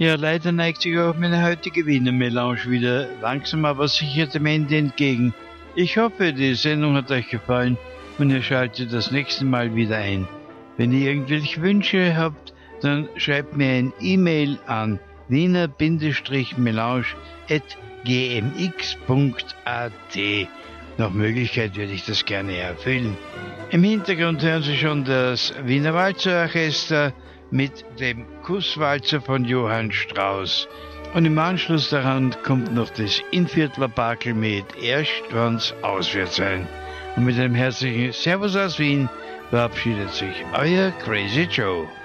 Ja, leider neigt sich auch meine heutige Wiener Melange wieder langsam aber sicher dem Ende entgegen. Ich hoffe, die Sendung hat euch gefallen und ihr schaltet das nächste Mal wieder ein. Wenn ihr irgendwelche Wünsche habt, dann schreibt mir ein E-Mail an wiener-melange@gmx.at. Nach Möglichkeit würde ich das gerne erfüllen. Im Hintergrund hören Sie schon das Wiener Walzerorchester mit dem Kusswalzer von Johann Strauss. Und im Anschluss daran kommt noch das Inviertler-Bakel mit Erst wann's auswärts sein. Und mit einem herzlichen Servus aus Wien verabschiedet sich euer Crazy Joe.